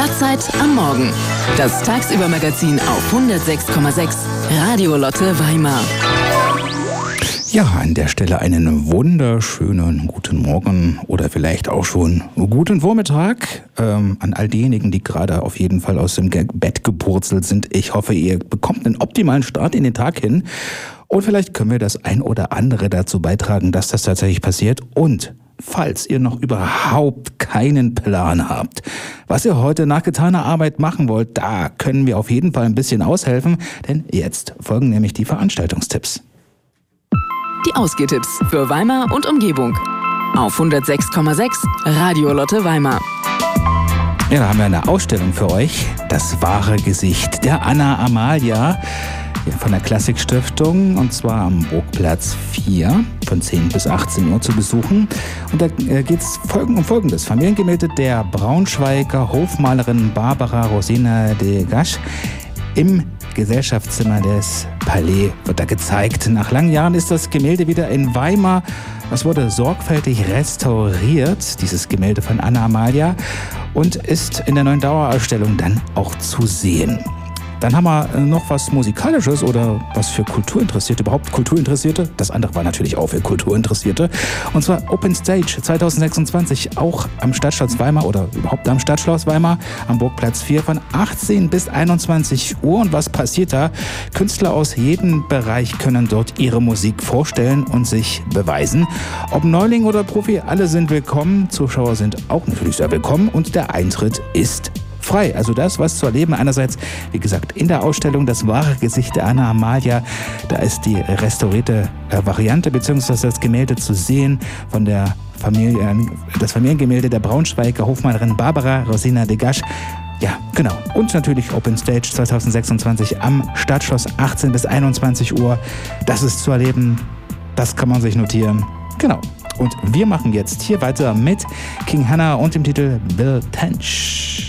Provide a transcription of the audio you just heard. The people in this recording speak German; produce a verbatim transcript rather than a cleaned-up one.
Vorzeit am Morgen. Das Tagsüber-Magazin auf hundertsechs Komma sechs Radio Lotte Weimar. Ja, an der Stelle einen wunderschönen guten Morgen oder vielleicht auch schon guten Vormittag ähm, an all diejenigen, die gerade auf jeden Fall aus dem Bett gepurzelt sind. Ich hoffe, ihr bekommt einen optimalen Start in den Tag hin und vielleicht können wir das ein oder andere dazu beitragen, dass das tatsächlich passiert. Und falls ihr noch überhaupt keinen Plan habt, was ihr heute nach getaner Arbeit machen wollt, da können wir auf jeden Fall ein bisschen aushelfen, denn jetzt folgen nämlich die Veranstaltungstipps. Die Ausgehtipps für Weimar und Umgebung. Auf hundertsechs Komma sechs Radio Lotte Weimar. Ja, da haben wir eine Ausstellung für euch. Das wahre Gesicht der Anna Amalia von der Klassikstiftung, und zwar am Burgplatz vier von zehn bis achtzehn Uhr zu besuchen. Und da geht es um Folgendes. Familiengemälde der Braunschweiger Hofmalerin Barbara Rosina de Gasch im Gesellschaftszimmer des Palais wird da gezeigt. Nach langen Jahren ist das Gemälde wieder in Weimar. Es wurde sorgfältig restauriert, dieses Gemälde von Anna Amalia, und ist in der neuen Dauerausstellung dann auch zu sehen. Dann haben wir noch was Musikalisches oder was für Kulturinteressierte, überhaupt Kulturinteressierte. Das andere war natürlich auch für Kulturinteressierte. Und zwar Open Stage zwanzig sechsundzwanzig, auch am Stadtschloss Weimar oder überhaupt am Stadtschloss Weimar am Burgplatz vier von achtzehn bis einundzwanzig Uhr. Und was passiert da? Künstler aus jedem Bereich können dort ihre Musik vorstellen und sich beweisen. Ob Neuling oder Profi, alle sind willkommen. Zuschauer sind auch natürlich sehr willkommen und der Eintritt ist frei. Also das, was zu erleben, einerseits, wie gesagt, in der Ausstellung das wahre Gesicht der Anna Amalia, da ist die restaurierte äh, Variante beziehungsweise das Gemälde zu sehen von der Familie, das Familiengemälde der Braunschweiger Hofmalerin Barbara Rosina de Gasch. Ja, genau. Und natürlich Open Stage zwanzig sechsundzwanzig am Stadtschloss achtzehn bis einundzwanzig Uhr. Das ist zu erleben, das kann man sich notieren. Genau. Und wir machen jetzt hier weiter mit King Hannah und dem Titel Bill Tench.